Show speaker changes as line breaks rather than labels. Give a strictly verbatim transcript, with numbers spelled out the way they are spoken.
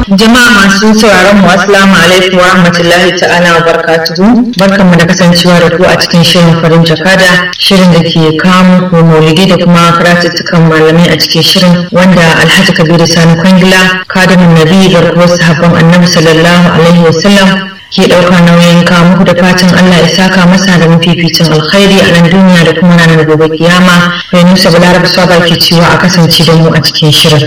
Jama'a masu sauraron mu assalamu alaikum wa rahmatullahi ta'ala wa barakatuhu. Barkanmu da kasancewa da ku a cikin shirin farin jakada, shirin da ke kawo muku maulidi da kuma karatuttukan malamai a cikin shirin, wanda Alhaji Kabiru Sani Kwangila, kadamin Nabi garkuwar sahabban Annabi sallallahu alaihi wasallam ke ɗaukar nauyin kawo muku, da fatan Allah ya saka masa da mafificin alkhairi a nan duniya da kuma ranar gobe kiyama. Kai Musa Balarabe Swaba ke cewa a kasance da mu a cikin shirin.